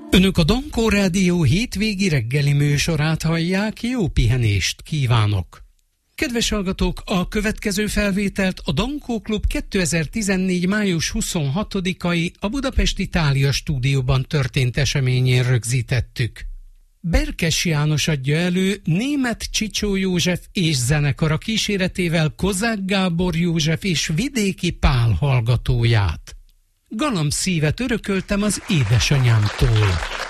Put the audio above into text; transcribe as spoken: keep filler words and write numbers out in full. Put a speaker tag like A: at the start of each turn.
A: Önök a Dankó Rádió hétvégi reggeli műsorát hallják, jó pihenést kívánok! Kedves hallgatók, a következő felvételt a Dankó Klub kétezer-tizennégy. május huszonhatodikai a Budapesti Thália stúdióban történt eseményén rögzítettük. Berkes János adja elő Németh Csicsó József és zenekara kíséretével Kozák Gábor József és Vidéki Pál hallgatóját. Galamb szívet örököltem az édesanyámtól.